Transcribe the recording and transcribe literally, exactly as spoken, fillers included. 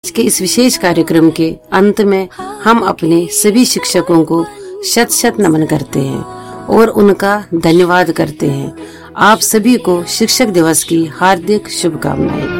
आज के इस विशेष कार्यक्रम के अंत में हम अपने सभी शिक्षकों को शत शत नमन करते हैं और उनका धन्यवाद करते हैं। आप सभी को शिक्षक दिवस की हार्दिक शुभकामनाएं।